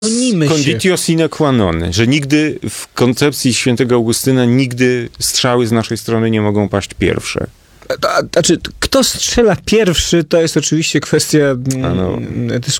Bronimy się. Conditio sine qua non, że nigdy w koncepcji świętego Augustyna nigdy strzały z naszej strony nie mogą paść pierwsze. Znaczy, kto strzela pierwszy, to jest oczywiście kwestia